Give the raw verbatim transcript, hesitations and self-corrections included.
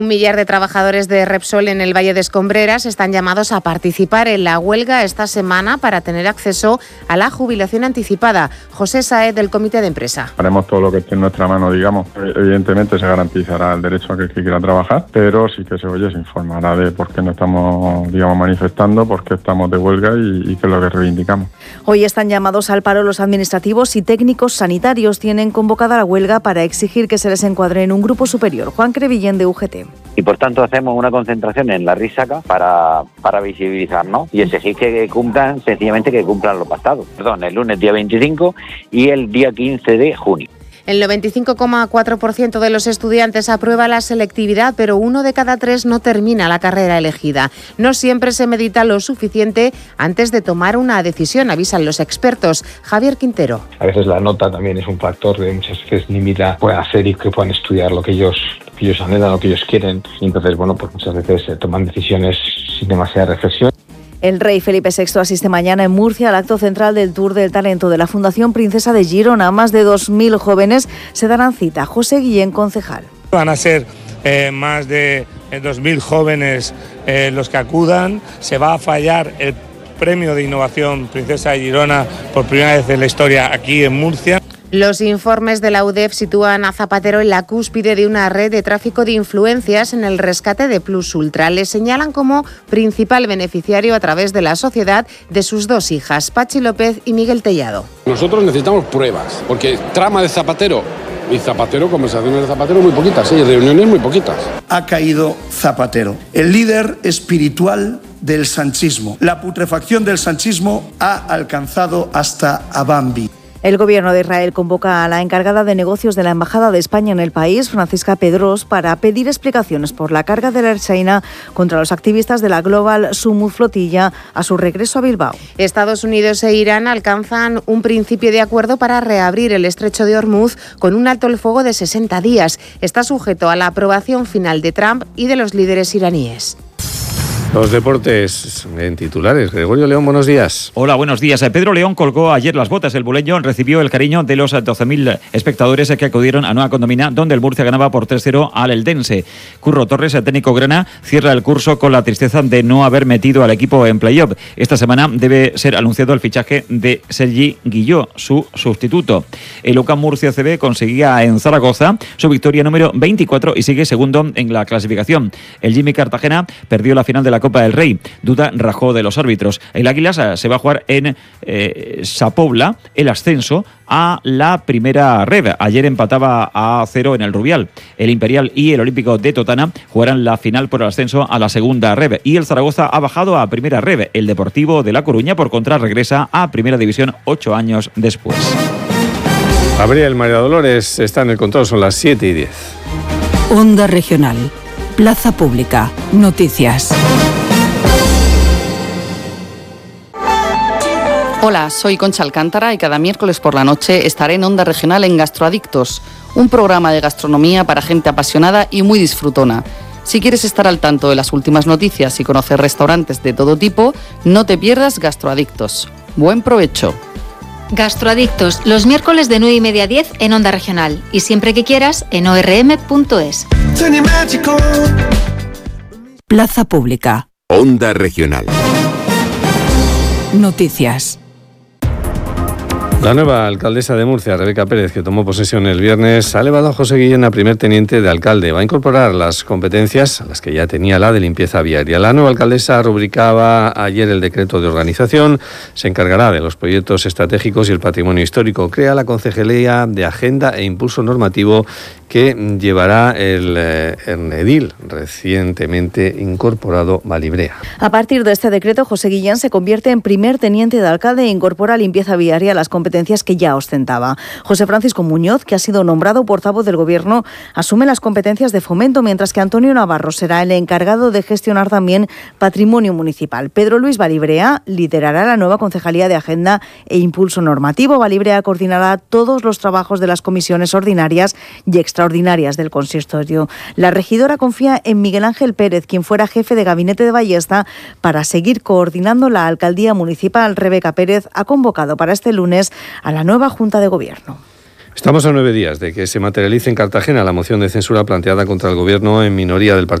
Un millar de trabajadores de Repsol en el Valle de Escombreras están llamados a participar en la huelga esta semana para tener acceso a la jubilación anticipada. José Saez, del Comité de Empresa. Haremos todo lo que esté en nuestra mano, digamos. Evidentemente se garantizará el derecho a que el que quiera trabajar, pero sí que se oye, se informará de por qué no estamos, digamos, manifestando, por qué estamos de huelga y, y qué es lo que reivindicamos. Hoy están llamados al paro los administrativos y técnicos sanitarios. Tienen convocada la huelga para exigir que se les encuadre en un grupo superior. Juan Crevillén, de U G T. Y por tanto hacemos una concentración en la Risaca para, para visibilizar, ¿no? Y exigir que cumplan, sencillamente que cumplan lo pactado. Perdón, el lunes día veinticinco y el día quince de junio. El noventa y cinco coma cuatro por ciento de los estudiantes aprueba la selectividad, pero uno de cada tres no termina la carrera elegida. No siempre se medita lo suficiente antes de tomar una decisión, avisan los expertos. Javier Quintero. A veces la nota también es un factor que muchas veces limita puedan hacer y que puedan estudiar lo que ellos, lo que ellos anhelan, lo que ellos quieren. Y entonces, bueno, pues muchas veces se toman decisiones sin demasiada reflexión. El rey Felipe sexto asiste mañana en Murcia al acto central del Tour del Talento de la Fundación Princesa de Girona. Más de dos mil jóvenes se darán cita. José Guillén, concejal. Van a ser eh, más de dos mil jóvenes eh, los que acudan. Se va a fallar el premio de innovación Princesa de Girona por primera vez en la historia aquí en Murcia. Los informes de la U D E F sitúan a Zapatero en la cúspide de una red de tráfico de influencias en el rescate de Plus Ultra. Le señalan como principal beneficiario a través de la sociedad de sus dos hijas, Pachi López y Miguel Tellado. Nosotros necesitamos pruebas, porque trama de Zapatero y Zapatero, conversaciones de Zapatero muy poquitas, ¿eh? Y reuniones muy poquitas. Ha caído Zapatero, el líder espiritual del sanchismo. La putrefacción del sanchismo ha alcanzado hasta a Bambi. El Gobierno de Israel convoca a la encargada de negocios de la Embajada de España en el país, Francisca Pedros, para pedir explicaciones por la carga de la Ertzaina contra los activistas de la Global Sumud Flotilla a su regreso a Bilbao. Estados Unidos e Irán alcanzan un principio de acuerdo para reabrir el estrecho de Hormuz con un alto el fuego de sesenta días. Está sujeto a la aprobación final de Trump y de los líderes iraníes. Los deportes en titulares. Gregorio León, buenos días. Hola, buenos días. Pedro León colgó ayer las botas. El buleño recibió el cariño de los doce mil espectadores que acudieron a Nueva Condomina, donde el Murcia ganaba por tres cero al Eldense. Curro Torres, el técnico grana, cierra el curso con la tristeza de no haber metido al equipo en playoff. Esta semana debe ser anunciado el fichaje de Sergi Guilló, su sustituto. El U C A M Murcia C B conseguía en Zaragoza su victoria número veinticuatro y sigue segundo en la clasificación. El Jimmy Cartagena perdió la final de la Copa del Rey. Duda rajó de los árbitros. El Águilas se va a jugar en eh, Sapobla el ascenso a la primera red. Ayer empataba a cero en el Rubial. El Imperial y el Olímpico de Totana jugarán la final por el ascenso a la segunda red. Y el Zaragoza ha bajado a primera red. El Deportivo de La Coruña, por contra, regresa a primera división ocho años después. Gabriel María Dolores está en el control, son las siete y diez. Onda Regional. Plaza Pública. Noticias. Hola, soy Concha Alcántara y cada miércoles por la noche estaré en Onda Regional en Gastroadictos, un programa de gastronomía para gente apasionada y muy disfrutona. Si quieres estar al tanto de las últimas noticias y conocer restaurantes de todo tipo, no te pierdas Gastroadictos. Buen provecho. Gastroadictos, los miércoles de nueve y media a diez en Onda Regional y siempre que quieras en o erre eme punto es. Plaza Pública. Onda Regional. Noticias. La nueva alcaldesa de Murcia, Rebeca Pérez, que tomó posesión el viernes, ha elevado a José Guillén a primer teniente de alcalde. Va a incorporar las competencias, las que ya tenía la de limpieza viaria. La nueva alcaldesa rubricaba ayer el decreto de organización, se encargará de los proyectos estratégicos y el patrimonio histórico. Crea la Concejalía de Agenda e Impulso Normativo que llevará el, eh, el edil recientemente incorporado Valibrea. A partir de este decreto, José Guillén se convierte en primer teniente de alcalde e incorpora limpieza viaria a las competencias que ya ostentaba. José Francisco Muñoz, que ha sido nombrado portavoz del Gobierno, asume las competencias de fomento, mientras que Antonio Navarro será el encargado de gestionar también patrimonio municipal. Pedro Luis Valibrea liderará la nueva Concejalía de Agenda e Impulso Normativo. Valibrea coordinará todos los trabajos de las comisiones ordinarias y extraordinarias del consistorio. La regidora confía en Miguel Ángel Pérez, quien fuera jefe de gabinete de Ballesta, para seguir coordinando la alcaldía municipal. Rebeca Pérez ha convocado para este lunes a la nueva Junta de Gobierno. Estamos a nueve días de que se materialice en Cartagena la moción de censura planteada contra el gobierno en minoría del Partido